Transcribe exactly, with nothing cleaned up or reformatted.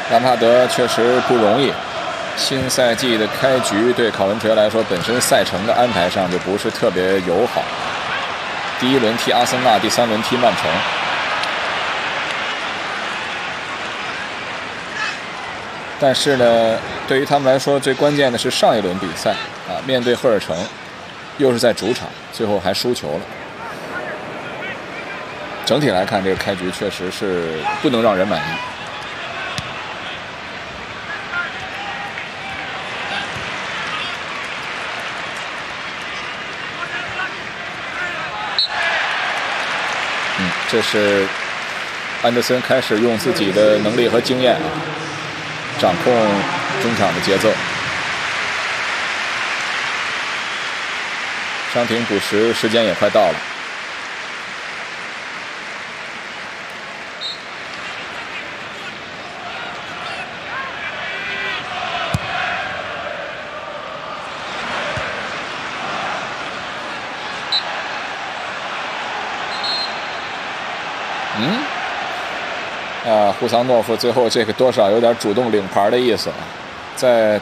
兰帕德确实不容易。新赛季的开局对考文垂来说，本身赛程的安排上就不是特别友好。第一轮踢阿森纳，第三轮踢曼城。但是呢，对于他们来说，最关键的是上一轮比赛啊，面对赫尔城，又是在主场，最后还输球了。整体来看，这个开局确实是不能让人满意。嗯，这是安德森开始用自己的能力和经验啊，掌控中场的节奏。伤停补时时间也快到了。嗯，啊，胡桑诺夫最后这个多少有点主动领牌的意思了，在